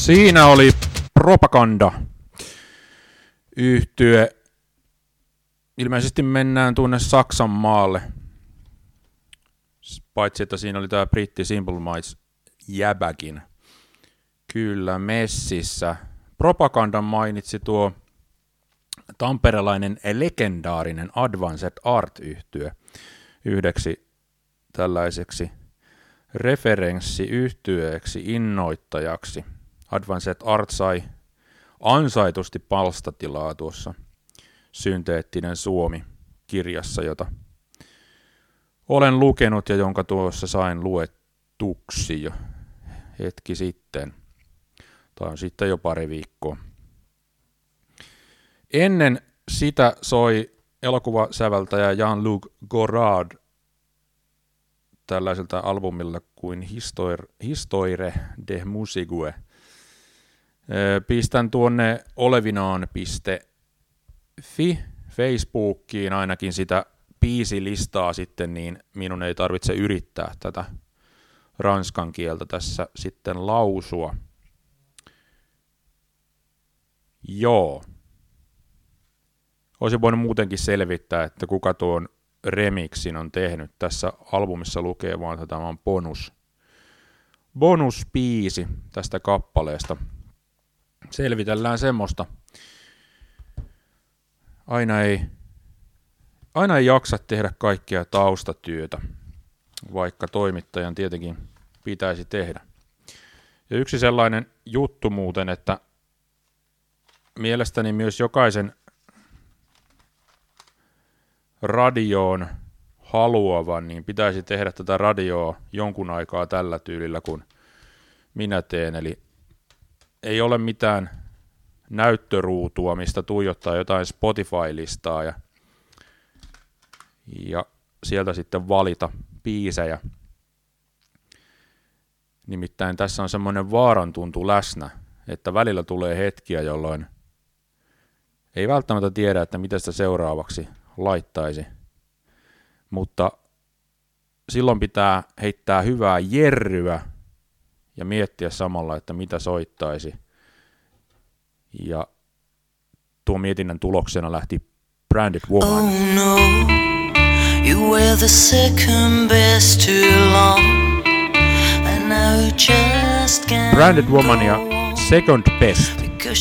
Siinä oli Propaganda -yhtye. Ilmeisesti mennään tuonne Saksan maalle. Paitsi, että siinä oli tää britti Simple Minds jäbäkin. Kyllä, messissä. Propagandan mainitsi tuo tamperelainen legendaarinen Advanced Art-yhtye yhdeksi tällaiseksi referenssiyhtyeeksi, innoittajaksi. Advanced Art sai ansaitusti palstatilaa tuossa Synteettinen Suomi-kirjassa, jota olen lukenut ja jonka tuossa sain luetuksi jo hetki sitten. Tai on sitten jo pari viikkoa. Ennen sitä soi elokuvasäveltäjä Jean-Luc Godard tällaiselta albumilla kuin Histoire de Musique. Pistän tuonne olevinaan.fi Facebookiin ainakin sitä biisilistaa sitten, niin minun ei tarvitse yrittää tätä ranskan kieltä tässä sitten lausua. Joo. Olisin voinut muutenkin selvittää, että kuka tuon remixin on tehnyt. Tässä albumissa lukee vaan, että tämä on bonusbiisi tästä kappaleesta. Selvitellään semmoista. Aina ei jaksa tehdä kaikkia taustatyötä, vaikka toimittajan tietenkin pitäisi tehdä. Ja yksi sellainen juttu muuten, että mielestäni myös jokaisen radioon haluavan, niin pitäisi tehdä tätä radioa jonkun aikaa tällä tyylillä, kun minä teen. Eli ei ole mitään näyttöruutua, mistä tuijottaa jotain Spotify-listaa ja sieltä sitten valita biisejä. Nimittäin tässä on semmoinen vaarantuntu läsnä, että välillä tulee hetkiä, jolloin ei välttämättä tiedä, että mitä sitä seuraavaksi laittaisi. Mutta silloin pitää heittää hyvää jerryä ja miettiä samalla, että mitä soittaisi. Ja tuon mietinnän tuloksena lähti Branded Woman. Oh no, you were the second best too long. And now you just can't Branded Woman ja Second Best.